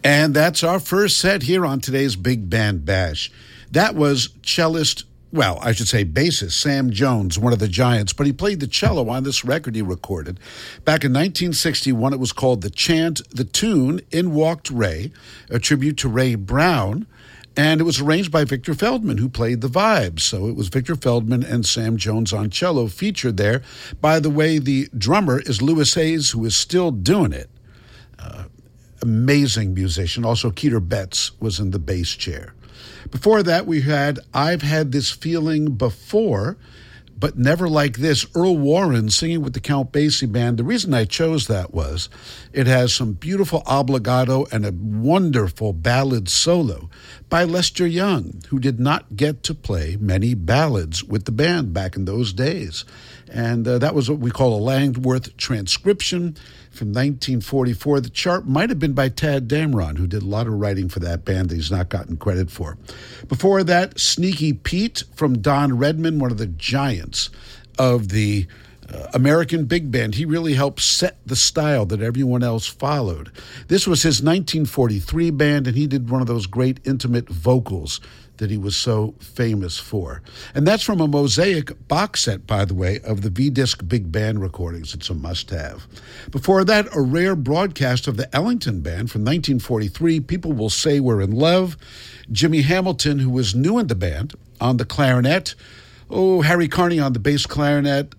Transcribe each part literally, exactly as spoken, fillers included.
And that's our first set here on today's Big Band Bash. That was cellist, well, I should say bassist, Sam Jones, one of the Giants, but he played the cello on this record he recorded. Back in nineteen sixty-one, it was called The Chant, the Tune, In Walked Ray, a tribute to Ray Brown, and it was arranged by Victor Feldman, who played the vibes. So it was Victor Feldman and Sam Jones on cello featured there. By the way, the drummer is Louis Hayes, who is still doing it. Uh, amazing musician. Also, Keter Betts was in the bass chair. Before that, we had I've Had This Feeling Before, but Never Like This. Earl Warren singing with the Count Basie Band. The reason I chose that was it has some beautiful obligato and a wonderful ballad solo by Lester Young, who did not get to play many ballads with the band back in those days. And uh, that was what we call a Langworth transcription from nineteen forty-four. The chart might have been by Tad Damron, who did a lot of writing for that band that he's not gotten credit for. Before that, Sneaky Pete from Don Redman, one of the giants of the uh, American big band. He really helped set the style that everyone else followed. This was his nineteen forty-three band, and he did one of those great intimate vocals that he was so famous for. And that's from a Mosaic box set, by the way, of the V-Disc Big Band recordings. It's a must-have. Before that, a rare broadcast of the Ellington Band from nineteen forty-three, People Will Say We're in Love. Jimmy Hamilton, who was new in the band, on the clarinet. Oh, Harry Carney on the bass clarinet.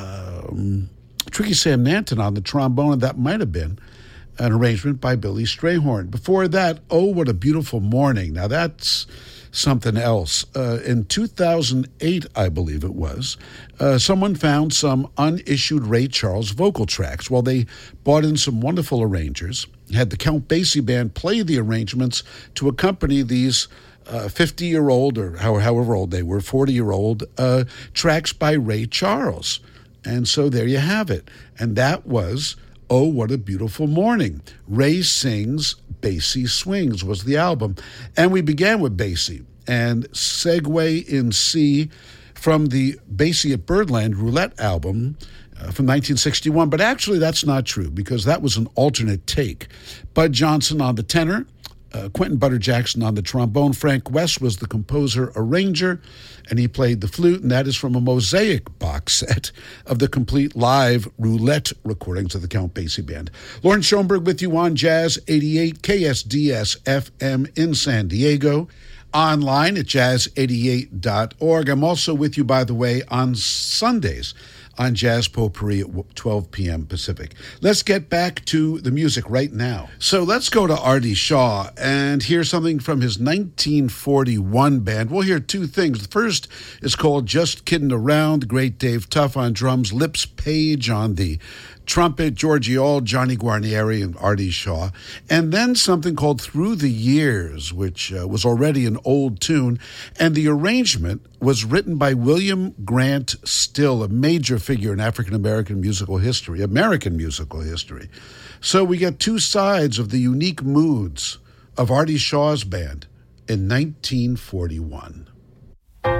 Um, Tricky Sam Nanton on the trombone, and that might have been an arrangement by Billy Strayhorn. Before that, Oh, What a Beautiful Morning. Now, that's something else. Uh, in two thousand eight, I believe it was, uh, someone found some unissued Ray Charles vocal tracks. Well, they brought in some wonderful arrangers, had the Count Basie Band play the arrangements to accompany these uh, fifty-year-old, or however old they were, forty-year-old uh, tracks by Ray Charles. And so there you have it. And that was Oh, What a Beautiful Morning. Ray Sings, Basie Swings was the album. And we began with Basie and Segue in C from the Basie at Birdland Roulette album uh, from nineteen sixty-one. But actually that's not true, because that was an alternate take. Bud Johnson on the tenor, uh, Quentin Butter Jackson on the trombone. Frank West was the composer-arranger, and he played the flute, and that is from a Mosaic box set of the complete live roulette recordings of the Count Basie Band. Lauren Schoenberg with you on Jazz eighty-eight K S D S F M in San Diego, online at jazz eighty-eight dot org. I'm also with you, by the way, on Sundays on Jazz Potpourri at twelve p.m. Pacific. Let's get back to the music right now. So let's go to Artie Shaw and hear something from his nineteen forty-one band. We'll hear two things. The first is called Just Kiddin' Around, great Dave Tuff on drums, Lips Page on the trumpet, Georgie Auld, Johnny Guarnieri, and Artie Shaw. And then something called Through the Years, which uh, was already an old tune. And the arrangement was written by William Grant Still, a major figure in African-American musical history, American musical history. So we get two sides of the unique moods of Artie Shaw's band in nineteen forty-one.